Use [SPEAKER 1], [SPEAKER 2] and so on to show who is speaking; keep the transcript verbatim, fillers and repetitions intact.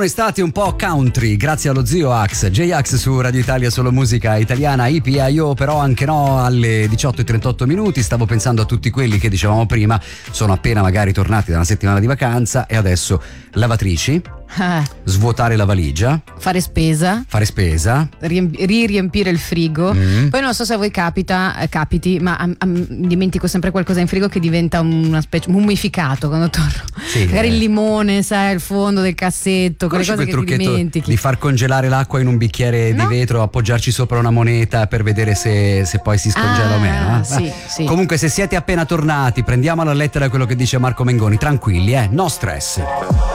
[SPEAKER 1] un'estate un po' country grazie allo zio Ax, J-Ax su Radio Italia, solo musica italiana. I P I O però anche no, alle diciotto e trentotto minuti. Stavo pensando a tutti quelli che dicevamo prima sono appena magari tornati da una settimana di vacanza e adesso lavatrici,
[SPEAKER 2] Eh,
[SPEAKER 1] svuotare la valigia,
[SPEAKER 2] fare spesa,
[SPEAKER 1] fare spesa,
[SPEAKER 2] riemp- ririempire il frigo.
[SPEAKER 1] Mm.
[SPEAKER 2] Poi non so se a voi capita, eh, capiti, ma am- am- dimentico sempre qualcosa in frigo che diventa una specie mummificato quando torno.
[SPEAKER 1] Sì,
[SPEAKER 2] Magari
[SPEAKER 1] eh.
[SPEAKER 2] il limone, sai, il fondo del cassetto, quelle
[SPEAKER 1] Conosci
[SPEAKER 2] cose
[SPEAKER 1] quel
[SPEAKER 2] che ti
[SPEAKER 1] trucchetto
[SPEAKER 2] dimentichi.
[SPEAKER 1] di far congelare l'acqua in un bicchiere
[SPEAKER 2] No.
[SPEAKER 1] di vetro, appoggiarci sopra una moneta per vedere se, se poi si scongela
[SPEAKER 2] Ah,
[SPEAKER 1] o meno? eh?
[SPEAKER 2] sì, sì.
[SPEAKER 1] Comunque, se siete appena tornati, prendiamo alla lettera quello che dice Marco Mengoni. Tranquilli, eh, no stress.